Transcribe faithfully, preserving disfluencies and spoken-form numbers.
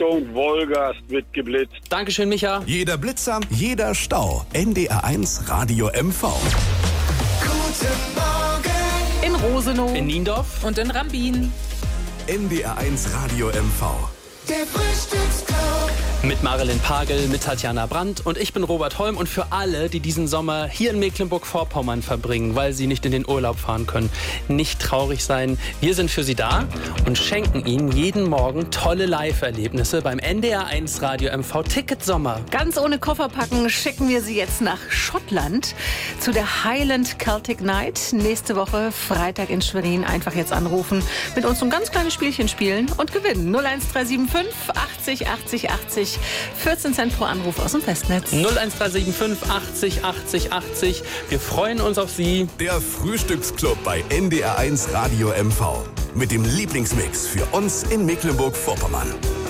Richtung Wolgast wird geblitzt. Dankeschön, Micha. Jeder Blitzer, jeder Stau. N D R eins Radio M V. Guten Morgen. In Rosenow. In Niendorf. Und in Rambin. N D R eins Radio M V. Der Frühstücksclub. Mit Marilyn Pagel, mit Tatjana Brandt und ich bin Robert Holm. Und für alle, die diesen Sommer hier in Mecklenburg-Vorpommern verbringen, weil sie nicht in den Urlaub fahren können, nicht traurig sein. Wir sind für Sie da und schenken Ihnen jeden Morgen tolle Live-Erlebnisse beim N D R eins Radio M V Ticket Sommer. Ganz ohne Koffer packen schicken wir Sie jetzt nach Schottland zu der Highland Celtic Night. Nächste Woche Freitag in Schwerin. Einfach jetzt anrufen, mit uns ein ganz kleines Spielchen spielen und gewinnen. null eins drei sieben fünf achtzig achtzig achtzig. vierzehn Cent pro Anruf aus dem Festnetz. null eins drei sieben fünf achtzig achtzig achtzig. Wir freuen uns auf Sie. Der Frühstücksclub bei N D R eins Radio M V. Mit dem Lieblingsmix für uns in Mecklenburg-Vorpommern.